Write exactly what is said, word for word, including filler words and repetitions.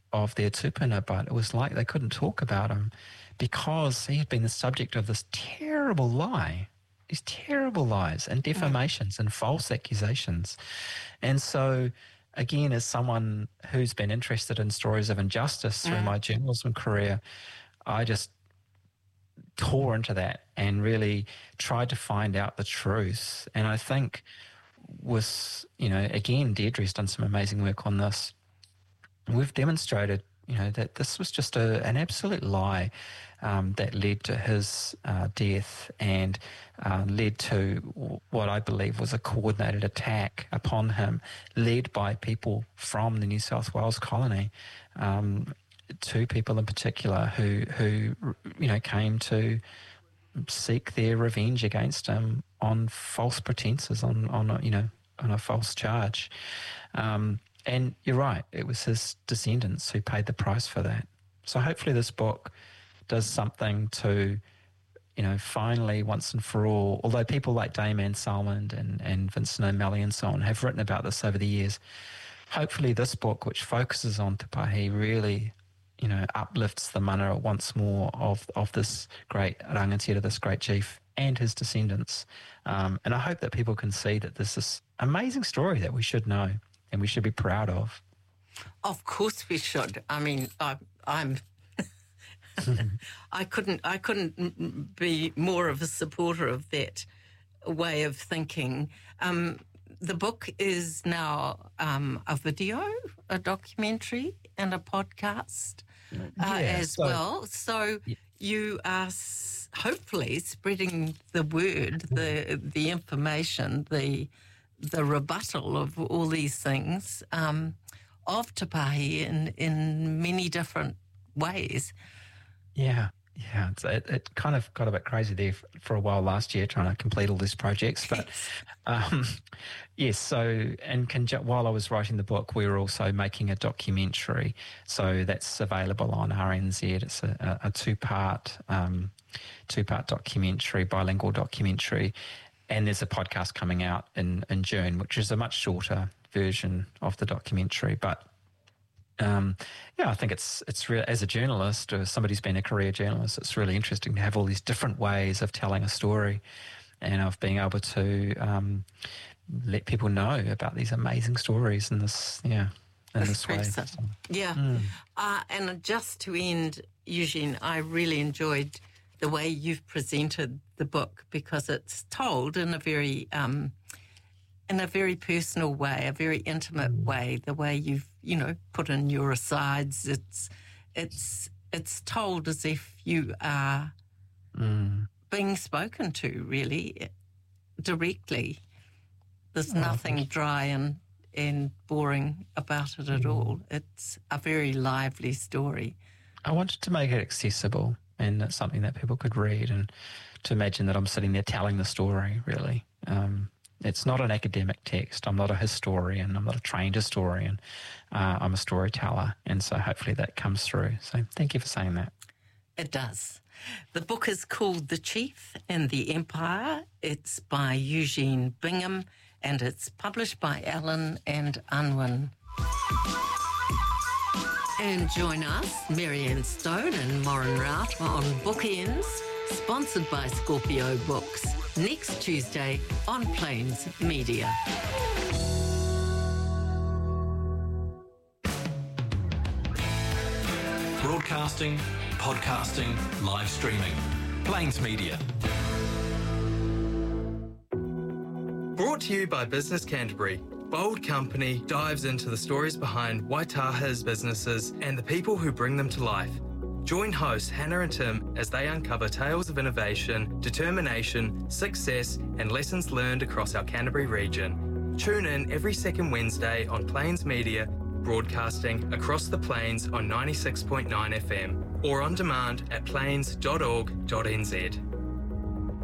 of their tupuna, but it was like they couldn't talk about him because he had been the subject of this terrible lie, these terrible lies and defamations and false accusations. And so, again, as someone who's been interested in stories of injustice through my journalism career, I just tore into that and really tried to find out the truth. And I think with, you know, again, Deirdre's done some amazing work on this. We've demonstrated, you know, that this was just a, an absolute lie um, that led to his uh, death and uh, led to what I believe was a coordinated attack upon him, led by people from the New South Wales colony, um, two people in particular who, who, you know, came to seek their revenge against him on false pretenses, on, on a, you know, on a false charge. Um, and you're right, it was his descendants who paid the price for that. So hopefully this book does something to, you know, finally, once and for all, although people like Dame Anne Salmond and, and Vincent O'Malley and so on have written about this over the years, hopefully this book, which focuses on Te Pahi, really, you know, uplifts the mana once more of, of this great rangatira, this great chief and his descendants. Um, and I hope that people can see that there's this amazing story that we should know and we should be proud of. Of course we should. I mean, I, I'm... I couldn't I couldn't be more of a supporter of that way of thinking. Um, the book is now um, a video, a documentary and a podcast uh, yeah, as so, well. So yeah. you are s- hopefully spreading the word, the the information, the the rebuttal of all these things um, of Te Pahi in, in many different ways. Yeah, yeah. It's, it, it kind of got a bit crazy there for, for a while last year trying to complete all these projects. But um, yes, so and conju- while I was writing the book, we were also making a documentary. So that's available on R N Z. It's a, a, a two-part, um, two-part documentary, bilingual documentary. And there's a podcast coming out in, in June, which is a much shorter version of the documentary. But Um, yeah, I think it's it's real as a journalist or somebody who's been a career journalist. It's really interesting to have all these different ways of telling a story, and of being able to um, let people know about these amazing stories in this yeah in this way. So, yeah, mm. uh, and just to end, Eugene, I really enjoyed the way you've presented the book because it's told in a very um, in a very personal way, a very intimate way, the way you've, you know, put in your asides. It's it's it's told as if you are mm. being spoken to, really, directly. There's oh, nothing dry and, and boring about it at mm. all. It's a very lively story. I wanted to make it accessible and it's something that people could read, and to imagine that I'm sitting there telling the story, really. Um, It's not an academic text. I'm not a historian. I'm not a trained historian. Uh, I'm a storyteller. And so hopefully that comes through. So thank you for saying that. It does. The book is called The Chief and the Empire. It's by Eugene Bingham and it's published by Allen and Unwin. And join us, Marianne Stone and Moran Rout, on Bookends, sponsored by Scorpio Books, next Tuesday on Plains Media. Broadcasting, podcasting, live streaming. Plains Media. Brought to you by Business Canterbury. Bold Company dives into the stories behind Waitaha's businesses and the people who bring them to life. Join hosts Hannah and Tim as they uncover tales of innovation, determination, success and lessons learned across our Canterbury region. Tune in every second Wednesday on Plains Media, broadcasting across the Plains on ninety-six point nine F M or on demand at plains dot org dot n z.